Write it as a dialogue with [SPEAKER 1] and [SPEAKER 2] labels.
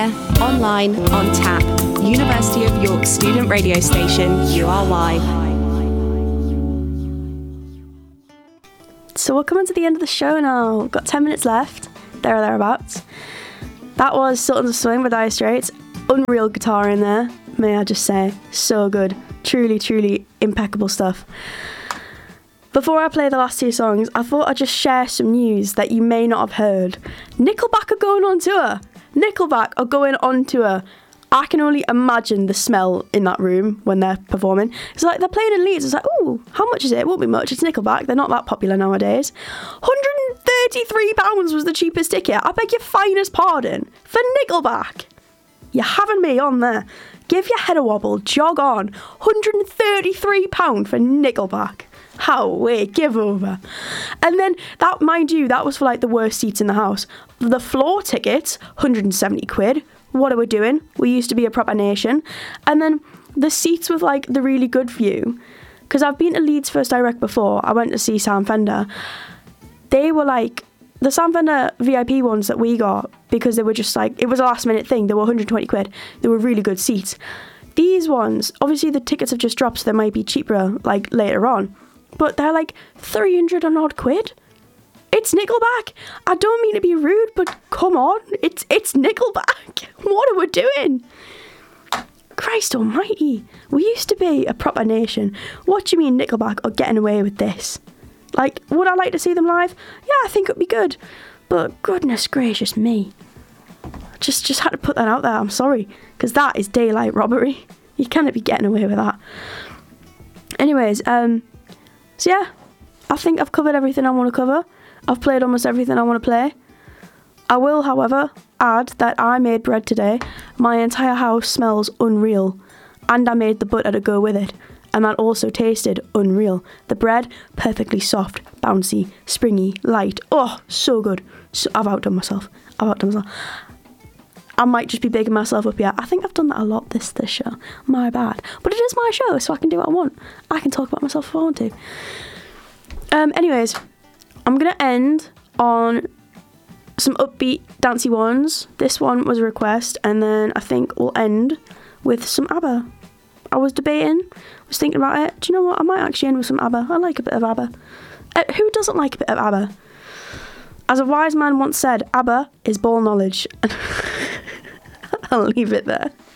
[SPEAKER 1] Online, on tap. University of York student radio station, You Are Live.
[SPEAKER 2] So we're coming to the end of the show now. Got 10 minutes left, there or thereabouts. That was Sultans of Swing by Dire Straits. Unreal guitar in there, may I just say. So good. Truly, truly impeccable stuff. Before I play the last two songs, I thought I'd just share some news that you may not have heard. Nickelback are going on tour. Nickelback are going on tour. I can only imagine the smell in that room when they're performing. It's like they're playing in Leeds. It's like, oh, how much is it? It won't be much. It's Nickelback. They're not that popular nowadays. £133 was the cheapest ticket. I beg your finest pardon. For Nickelback. You're having me on there. Give your head a wobble. Jog on. £133 for Nickelback. How we give over. And then that, mind you, that was for like the worst seats in the house. The floor tickets, 170 quid. What are we doing? We used to be a proper nation. And then the seats with like the really good view, because I've been to Leeds First Direct before. I went to see Sam Fender. They were like the Sam Fender VIP ones that we got, because they were just like, it was a last minute thing. They were 120 quid. They were really good seats. These ones, obviously the tickets have just dropped, so they might be cheaper like later on. But they're like 300 and odd quid. It's Nickelback. I don't mean to be rude, but come on. It's Nickelback. What are we doing? Christ almighty. We used to be a proper nation. What do you mean Nickelback are getting away with this? Like, would I like to see them live? Yeah, I think it'd be good. But goodness gracious me. Just had to put that out there. I'm sorry. Because that is daylight robbery. You cannot be getting away with that. Anyways, so yeah, I think I've covered everything I want to cover. I've played almost everything I want to play. I will, however, add that I made bread today. My entire house smells unreal. And I made the butter to go with it. And that also tasted unreal. The bread, perfectly soft, bouncy, springy, light. Oh, so good. So, I've outdone myself. I might just be bigging myself up here. I think I've done that a lot this show. My bad. But it is my show, so I can do what I want. I can talk about myself if I want to. Anyways, I'm going to end on some upbeat, dancey ones. This one was a request, and then I think we'll end with some ABBA. I was debating, was thinking about it. Do you know what? I might actually end with some ABBA. I like a bit of ABBA. Who doesn't like a bit of ABBA? As a wise man once said, ABBA is ball knowledge. I'll leave it there.